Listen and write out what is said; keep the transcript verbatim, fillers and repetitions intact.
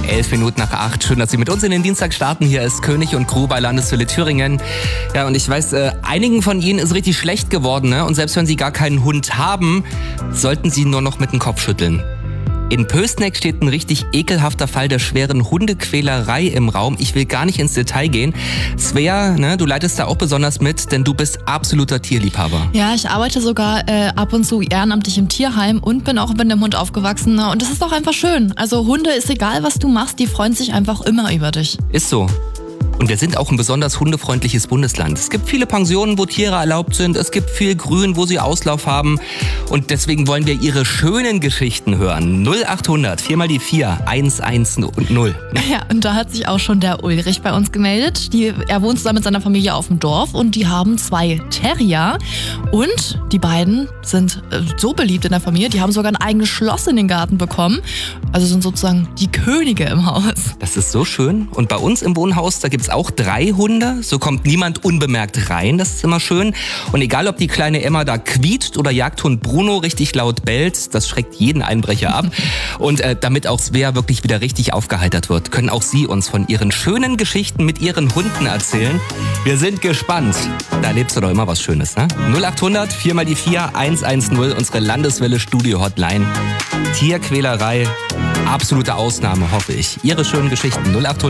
Elf Minuten nach acht. Schön, dass Sie mit uns in den Dienstag starten. Hier ist König und Crew bei Landeswelle Thüringen. Ja, und ich weiß, äh, einigen von Ihnen ist richtig schlecht geworden, ne? Und selbst wenn Sie gar keinen Hund haben, sollten Sie nur noch mit dem Kopf schütteln. In Pößneck steht ein richtig ekelhafter Fall der schweren Hundequälerei im Raum. Ich will gar nicht ins Detail gehen. Svea, ne, du leitest da auch besonders mit, denn du bist absoluter Tierliebhaber. Ja, ich arbeite sogar äh, ab und zu ehrenamtlich im Tierheim und bin auch mit einem Hund aufgewachsen. Und das ist doch einfach schön. Also Hunde, ist egal, was du machst, die freuen sich einfach immer über dich. Ist so. Und wir sind auch ein besonders hundefreundliches Bundesland. Es gibt viele Pensionen, wo Tiere erlaubt sind. Es gibt viel Grün, wo sie Auslauf haben. Und deswegen wollen wir Ihre schönen Geschichten hören. null achthundert, vier mal die vier, eins eins null. Ja, und da hat sich auch schon der Ulrich bei uns gemeldet. Die, er wohnt zusammen mit seiner Familie auf dem Dorf und die haben zwei Terrier. Und die beiden sind äh, so beliebt in der Familie, die haben sogar ein eigenes Schloss in den Garten bekommen. Also sind sozusagen die Könige im Haus. Das ist so schön. Und bei uns im Wohnhaus, da gibt es auch drei Hunde. So kommt niemand unbemerkt rein. Das ist immer schön. Und egal, ob die kleine Emma da quietscht oder Jagdhund Bruno richtig laut bellt, das schreckt jeden Einbrecher ab. Und äh, damit auch Svea wirklich wieder richtig aufgeheitert wird, können auch Sie uns von Ihren schönen Geschichten mit Ihren Hunden erzählen. Wir sind gespannt. Da erlebst du doch immer was Schönes, ne? null achthundert, vier mal die vier, eins eins null, unsere Landeswelle Studio Hotline. Tierquälerei, absolute Ausnahme, hoffe ich. Ihre schönen Geschichten null achthundert